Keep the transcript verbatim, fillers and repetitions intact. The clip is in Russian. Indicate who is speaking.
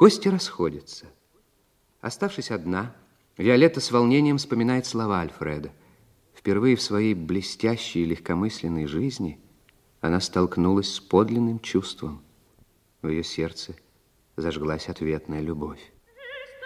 Speaker 1: Гости расходятся. Оставшись одна, Виолетта с волнением вспоминает слова Альфреда. Впервые в своей блестящей и легкомысленной жизни она столкнулась с подлинным чувством. В ее сердце зажглась ответная любовь.